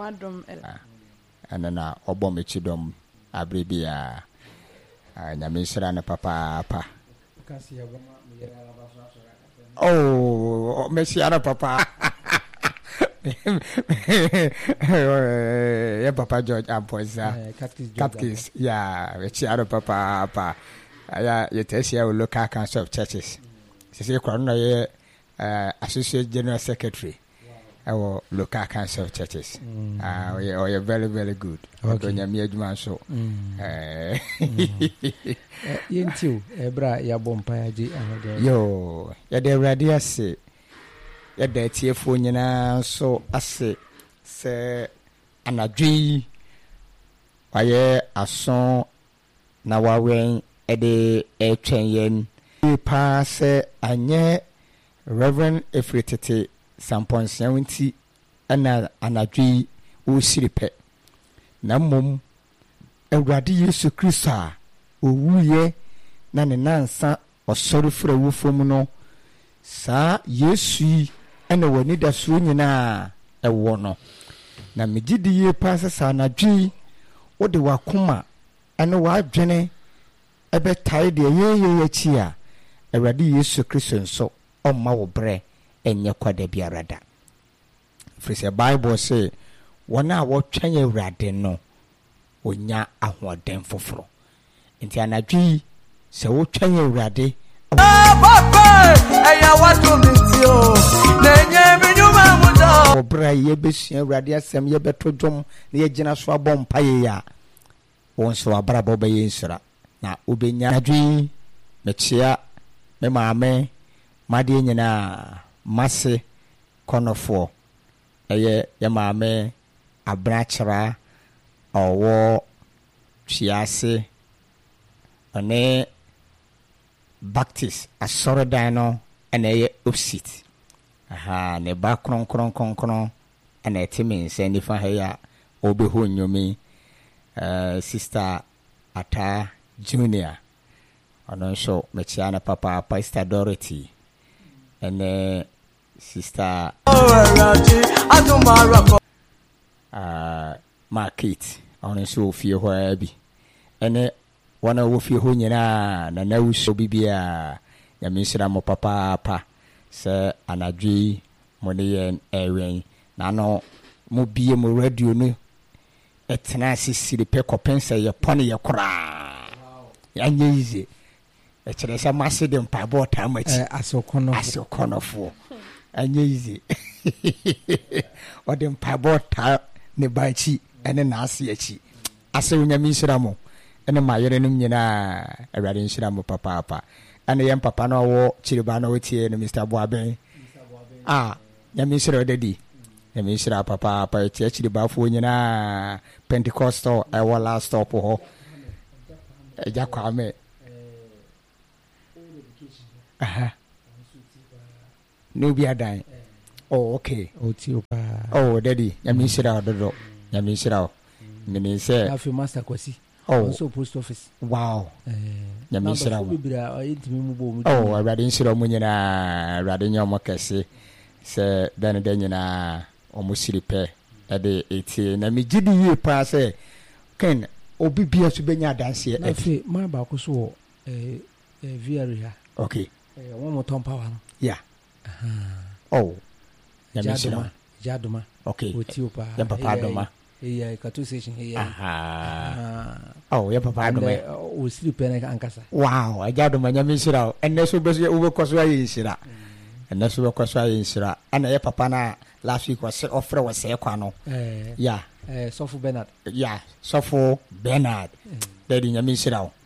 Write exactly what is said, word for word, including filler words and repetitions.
wadom ana na obom echidom abrebia nyame sira ne papa pa oh Messi ana papa yeah Papa George Ampoza Catkis yeah Messi ana papa pa ya yetesia local council of churches say kwano ye associate general secretary our local council of churches. Mm. Uh, we are very, very good. Okay. So, uh, Yentu, Ebra, ya bompa ji yo, ya de radia se, ya de telephone na so ase se anadwi, waye ason na wawen ede etwen yen pa se anye Reverend Efritete Sampon seventy ana anadwi osiripe na mom Awurade Yesu Kristo a owuye na ne nansa osori fra wufom no sa Yesu ana wani da so nyina ewo no na megidie pasa sa anadwi ode wakoma ana wadwene ebe tai de yeye yachi a Awurade Yesu Kristo nso omma wo bre enye kwada biarada. Free Bible say wana wo twan Awurade no onya ahoden foforo. Enti anadwi se wo twan Awurade papa eya wato mitio nenye binyuma mudo obra ye besu Awurade asem ye beto dwom na ye gina so abom paye ya won so abra bo baye nsura na obenya anadwi mechia me maame made nyina mase konofo eye ye maame abrachara owo chiase ane Baptist asorodan no ene ye opsit aha ne ba kron kron kron kron ene timi nse nifa ha ya obeho nyomi uh, sister Ata Junior ono so mechiana papa Pastor Dorothy ene sister uh, market ono so fie ho abi ene wana wo fie ho nyina na na wuso bibia ya misira mo papa pa se anadwi mo ne yen ewen na no mo bie mo radio no etena sisiri pe kopensa ye pone ye kora ya nyize e kire se mase de mpa bota machi asokono asokonofo anyize o de mpa bota ne bachi ene na ase achi ase wonya misira mo ene mayere num nyina Awurade nhyira mo papa papa ene yem papa no wo chiriba no tie no Mister Boaben ah nyame nhyira odadi nyame nhyira papa papa tie chiriba fo nyina Pentecostal e wala stop ho eja kwame aha no bi adan oh okay o ti o pa oh daddy nyame nhyira ododo nyame nhyira mini se afi master kwasi oh also post office wow eh nyame nhyira bibira intimi mu bo mu oh Awurade nhyira mu nyina Awurade nyoma kese se dan dan nyina omusiripe ede eti na megidi yie pa se ken obi bia so benya danse e afi ma ba ko so eh eh viaria okay eh won mo ton power no yeah aha oh nyame nhyira jaduma okay oti opa ya papa doma eh kato station eh aha oh ya papa doma o sleep na ankasa wow ajaduma nyame nhyira enne so be so ube koso ayi nhyira enne so be koso ayi nhyira ana ya papa na last week was offer was say kwa no eh yeah eh Sofu Bernard yeah Sofu Bernard daddy nyame nhyira